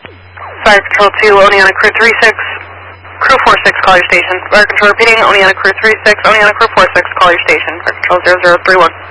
Fire Control 2, Oneonta Crew 36, Crew 46, call your station. Fire Control repeating, Oneonta Crew 36, Oneonta Crew 46, call your station. Fire Control 0031.